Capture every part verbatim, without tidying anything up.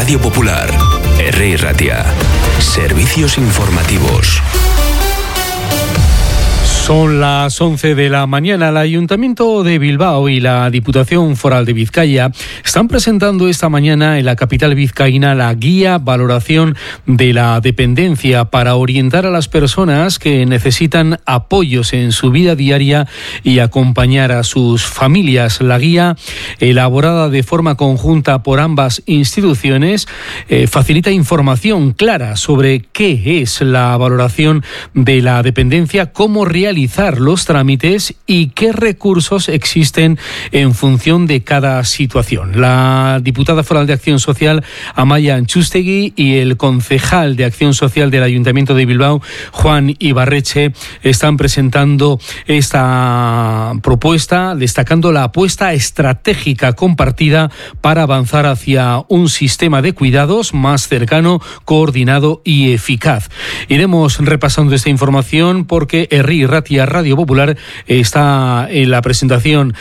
Radio Popular, Herri Ratia. Servicios informativos. Son las once de la mañana. El Ayuntamiento de Bilbao y la Diputación Foral de Vizcaya están presentando esta mañana en la capital vizcaína la guía Valoración de la Dependencia para orientar a las personas que necesitan apoyos en su vida diaria y acompañar a sus familias. La guía, elaborada de forma conjunta por ambas instituciones, eh, facilita información clara sobre qué es la valoración de la dependencia, cómo realizar los trámites y qué recursos existen en función de cada situación. La diputada foral de Acción Social, Amaia Antxustegui, y el concejal de Acción Social del Ayuntamiento de Bilbao, Juan Ibarreche, están presentando esta propuesta, destacando la apuesta estratégica compartida para avanzar hacia un sistema de cuidados más cercano, coordinado y eficaz. Iremos repasando esta información porque Herri Ratia Radio Popular está en la presentación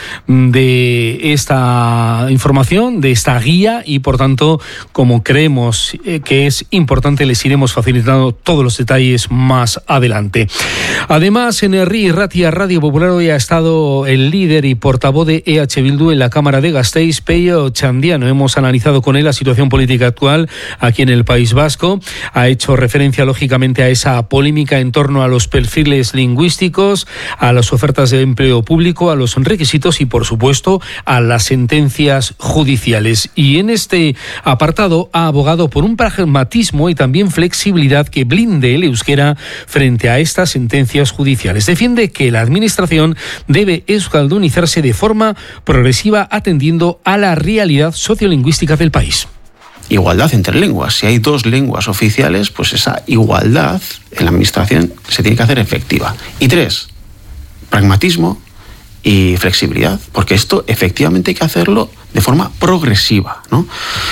de esta información, de esta guía, y por tanto, como creemos que es importante, les iremos facilitando todos los detalles más adelante. Además, en Herri Ratia Radio Popular hoy ha estado el líder y portavoz de E H Bildu en la Cámara de Gasteiz, Pello Txandiano. Hemos analizado con él la situación política actual aquí en el País Vasco. Ha hecho referencia, lógicamente, a esa polémica en torno a los perfiles lingüísticos, a las ofertas de empleo público, a los requisitos y, por supuesto, a las sentencias judiciales. Y en este apartado ha abogado por un pragmatismo y también flexibilidad que blinde el euskera frente a estas sentencias judiciales. Defiende que la Administración debe euskaldunizarse de forma progresiva, atendiendo a la realidad sociolingüística del país. Igualdad entre lenguas. Si hay dos lenguas oficiales, pues esa igualdad en la administración se tiene que hacer efectiva. Y tres, pragmatismo y flexibilidad, porque esto efectivamente hay que hacerlo de forma progresiva, ¿no?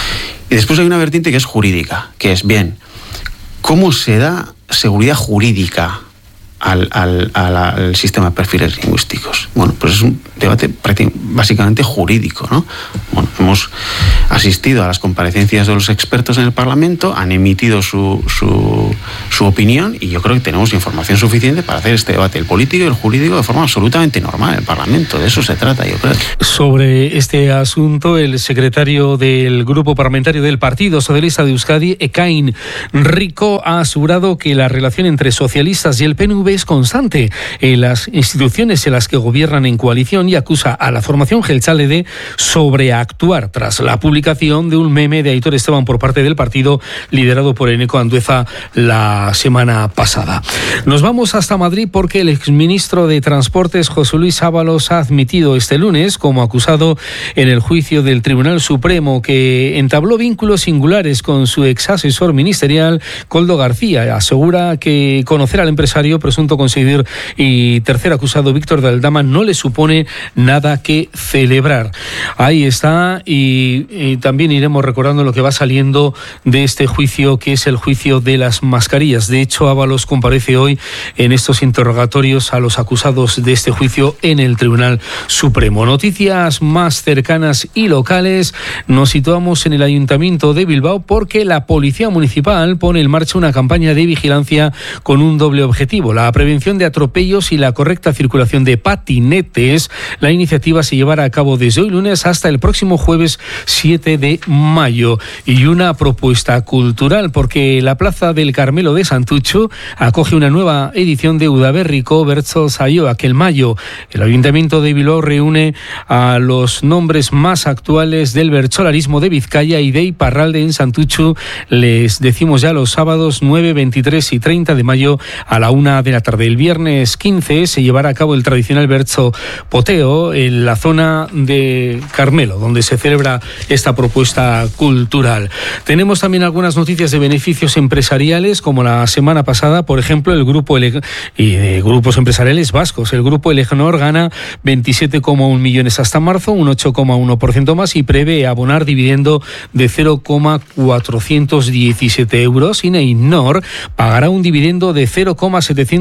Y después hay una vertiente que es jurídica, que es, bien, ¿cómo se da seguridad jurídica al, al, al, al sistema de perfiles lingüísticos? Bueno, pues es un debate básicamente jurídico, ¿no? Bueno, hemos asistido a las comparecencias de los expertos en el Parlamento, han emitido su, su, su opinión, y yo creo que tenemos información suficiente para hacer este debate, el político y el jurídico, de forma absolutamente normal en el Parlamento. De eso se trata, yo creo. Sobre este asunto, el secretario del Grupo Parlamentario del Partido Socialista de Euskadi, Ekain Rico, ha asegurado que la relación entre socialistas y el P N V es constante en las instituciones en las que gobiernan en coalición, y acusa a la formación jeltzale de sobreactuar tras la publicación de un meme de Aitor Esteban por parte del partido liderado por Eneko Andueza la semana pasada. Nos vamos hasta Madrid porque el exministro de Transportes, José Luis Ábalos, ha admitido este lunes como acusado en el juicio del Tribunal Supremo, que entabló vínculos singulares con su ex asesor ministerial, Koldo García. Asegura que conocer al empresario presunto conseguidor y tercer acusado, Víctor de Aldama, no le supone nada que celebrar. Ahí está, y, y también iremos recordando lo que va saliendo de este juicio, que es el juicio de las mascarillas. De hecho, Ábalos comparece hoy en estos interrogatorios a los acusados de este juicio en el Tribunal Supremo. Noticias más cercanas y locales. Nos situamos en el Ayuntamiento de Bilbao porque la Policía Municipal pone en marcha una campaña de vigilancia con un doble objetivo: la prevención de atropellos y la correcta circulación de patinetes. La iniciativa se llevará a cabo desde hoy lunes hasta el próximo jueves siete de mayo. Y una propuesta cultural, porque la Plaza del Carmelo de Santucho acoge una nueva edición de Udaberriko Bertso Saioa, que el mayo el Ayuntamiento de Bilbao reúne a los nombres más actuales del bertsolarismo de Vizcaya y de Iparralde en Santucho. Les decimos ya los sábados nueve, veintitrés y treinta de mayo a la una de la tarde. El viernes quince se llevará a cabo el tradicional Bertso Poteo en la zona de Carmelo, donde se celebra esta propuesta cultural. Tenemos también algunas noticias de beneficios empresariales, como la semana pasada, por ejemplo, el grupo Ele- y de grupos empresariales vascos. El grupo Elecnor gana veintisiete coma uno millones hasta marzo, un ocho coma uno por ciento más, y prevé abonar dividendo de cero coma cuatrocientos diecisiete euros. Y Neinor pagará un dividendo de cero coma setecientos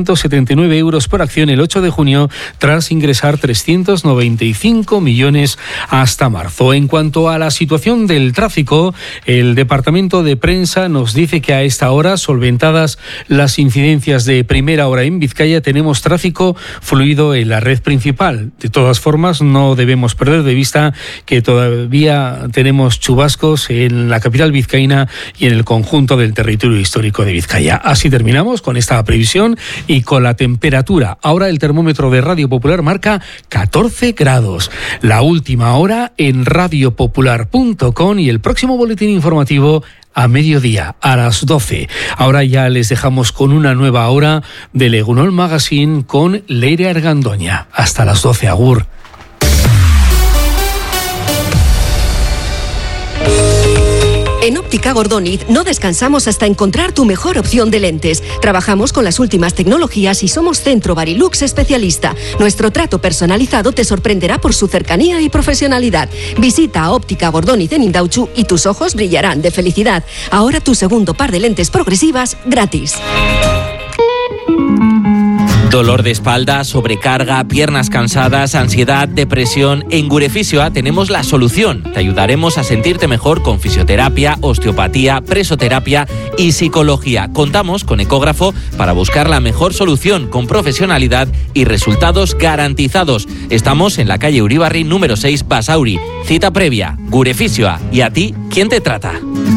trescientos setenta y nueve euros por acción el ocho de junio, tras ingresar trescientos noventa y cinco millones hasta marzo. En cuanto a la situación del tráfico, el Departamento de Prensa nos dice que a esta hora, solventadas las incidencias de primera hora en Vizcaya, tenemos tráfico fluido en la red principal. De todas formas, no debemos perder de vista que todavía tenemos chubascos en la capital vizcaína y en el conjunto del territorio histórico de Vizcaya. Así terminamos con esta previsión y con la temperatura. Ahora el termómetro de Radio Popular marca catorce grados. La última hora en radio popular punto com y el próximo boletín informativo a mediodía, a las doce. Ahora ya les dejamos con una nueva hora del Egunon Magazine con Leire Argandoña. Hasta las doce, agur. En Óptica Gordoniz no descansamos hasta encontrar tu mejor opción de lentes. Trabajamos con las últimas tecnologías y somos Centro Barilux especialista. Nuestro trato personalizado te sorprenderá por su cercanía y profesionalidad. Visita a Óptica Gordoniz en Indauchu y tus ojos brillarán de felicidad. Ahora tu segundo par de lentes progresivas gratis. Dolor de espalda, sobrecarga, piernas cansadas, ansiedad, depresión. En Gurefisio tenemos la solución. Te ayudaremos a sentirte mejor con fisioterapia, osteopatía, presoterapia y psicología. Contamos con ecógrafo para buscar la mejor solución con profesionalidad y resultados garantizados. Estamos en la calle Uribarri número seis, Basauri. Cita previa, Gurefisio. ¿Y a ti, quién te trata?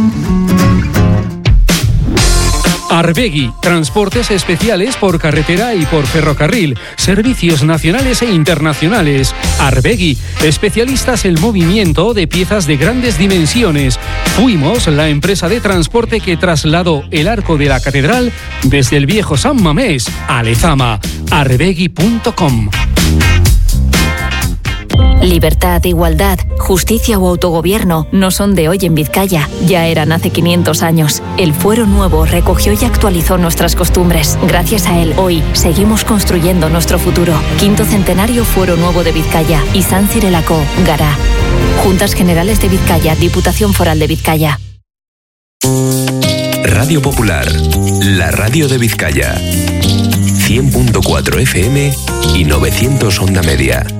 Arbegui, transportes especiales por carretera y por ferrocarril, servicios nacionales e internacionales. Arbegui, especialistas en movimiento de piezas de grandes dimensiones. Fuimos la empresa de transporte que trasladó el arco de la catedral desde el viejo San Mamés a Lezama. arbegui punto com. Libertad, igualdad, justicia o autogobierno no son de hoy en Vizcaya, ya eran hace quinientos años. El Fuero Nuevo recogió y actualizó nuestras costumbres. Gracias a él, hoy seguimos construyendo nuestro futuro. Quinto Centenario Fuero Nuevo de Vizcaya y San Cirelacó, Gará. Juntas Generales de Vizcaya, Diputación Foral de Vizcaya. Radio Popular, la radio de Vizcaya. cien punto cuatro F M y novecientos onda media.